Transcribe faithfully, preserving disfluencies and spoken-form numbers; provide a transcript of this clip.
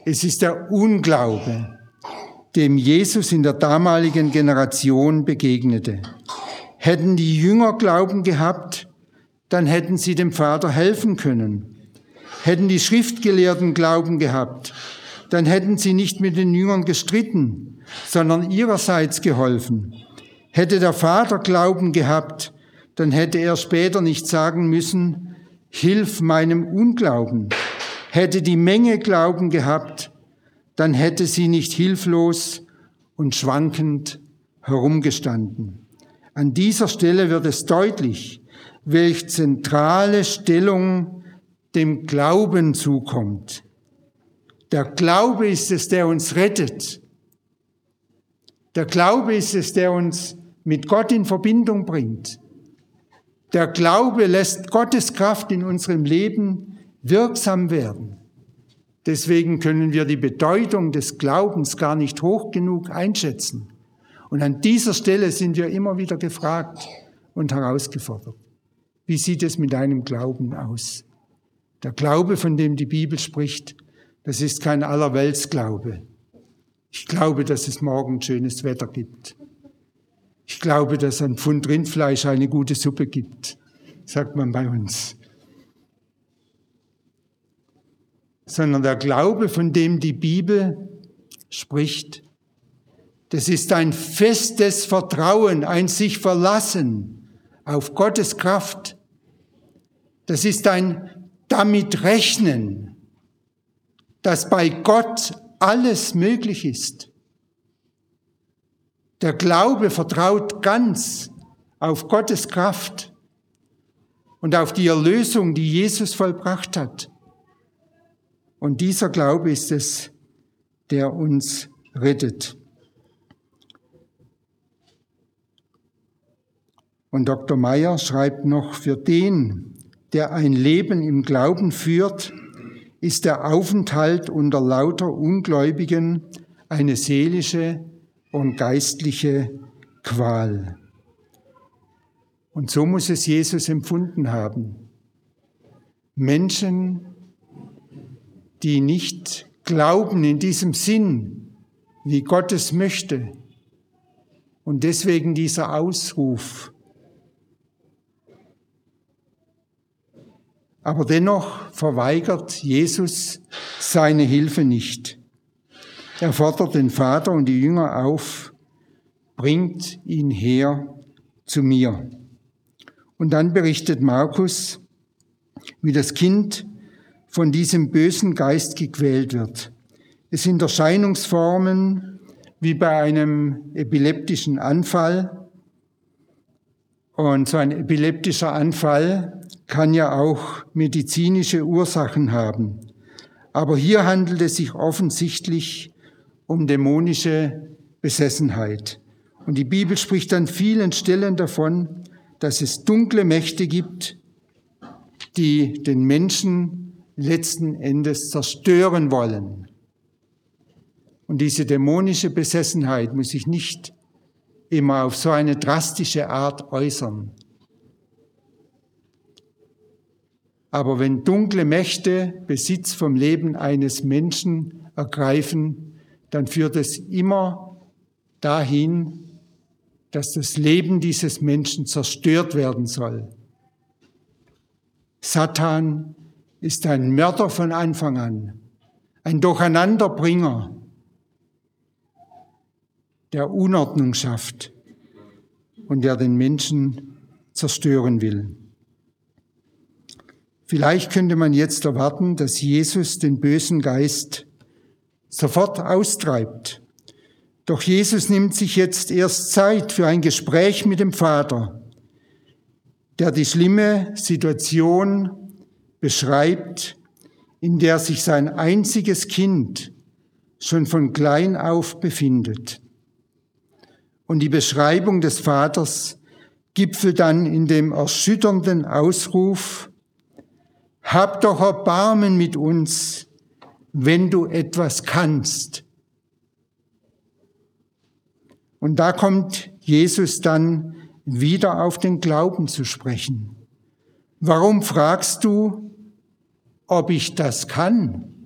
Es ist der Unglaube, dem Jesus in der damaligen Generation begegnete. Hätten die Jünger Glauben gehabt, dann hätten sie dem Vater helfen können. Hätten die Schriftgelehrten Glauben gehabt, dann hätten sie nicht mit den Jüngern gestritten, sondern ihrerseits geholfen. Hätte der Vater Glauben gehabt, dann hätte er später nicht sagen müssen, hilf meinem Unglauben. Hätte die Menge Glauben gehabt, dann hätte sie nicht hilflos und schwankend herumgestanden. An dieser Stelle wird es deutlich, welche zentrale Stellung dem Glauben zukommt. Der Glaube ist es, der uns rettet. Der Glaube ist es, der uns mit Gott in Verbindung bringt. Der Glaube lässt Gottes Kraft in unserem Leben wirksam werden. Deswegen können wir die Bedeutung des Glaubens gar nicht hoch genug einschätzen. Und an dieser Stelle sind wir immer wieder gefragt und herausgefordert. Wie sieht es mit deinem Glauben aus? Der Glaube, von dem die Bibel spricht, das ist kein Allerweltsglaube. Ich glaube, dass es morgen schönes Wetter gibt. Ich glaube, dass ein Pfund Rindfleisch eine gute Suppe gibt, sagt man bei uns. Sondern der Glaube, von dem die Bibel spricht, das ist ein festes Vertrauen, ein sich verlassen auf Gottes Kraft. Das ist ein damit rechnen, dass bei Gott alles möglich ist. Der Glaube vertraut ganz auf Gottes Kraft und auf die Erlösung, die Jesus vollbracht hat. Und dieser Glaube ist es, der uns rettet. Und Doktor Meyer schreibt noch, für den, der ein Leben im Glauben führt, ist der Aufenthalt unter lauter Ungläubigen eine seelische und geistliche Qual. Und so muss es Jesus empfunden haben. Menschen, die nicht glauben in diesem Sinn, wie Gott es möchte. Und deswegen dieser Ausruf. Aber dennoch verweigert Jesus seine Hilfe nicht. Er fordert den Vater und die Jünger auf, bringt ihn her zu mir. Und dann berichtet Markus, wie das Kind von diesem bösen Geist gequält wird. Es sind Erscheinungsformen wie bei einem epileptischen Anfall. Und so ein epileptischer Anfall kann ja auch medizinische Ursachen haben. Aber hier handelt es sich offensichtlich um dämonische Besessenheit. Und die Bibel spricht an vielen Stellen davon, dass es dunkle Mächte gibt, die den Menschen letzten Endes zerstören wollen. Und diese dämonische Besessenheit muss sich nicht immer auf so eine drastische Art äußern. Aber wenn dunkle Mächte Besitz vom Leben eines Menschen ergreifen, dann führt es immer dahin, dass das Leben dieses Menschen zerstört werden soll. Satan ist ein Mörder von Anfang an, ein Durcheinanderbringer, der Unordnung schafft und der den Menschen zerstören will. Vielleicht könnte man jetzt erwarten, dass Jesus den bösen Geist sofort austreibt. Doch Jesus nimmt sich jetzt erst Zeit für ein Gespräch mit dem Vater, der die schlimme Situation beschreibt, in der sich sein einziges Kind schon von klein auf befindet. Und die Beschreibung des Vaters gipfelt dann in dem erschütternden Ausruf: Hab doch Erbarmen mit uns, wenn du etwas kannst. Und da kommt Jesus dann wieder auf den Glauben zu sprechen. Warum fragst du, ob ich das kann?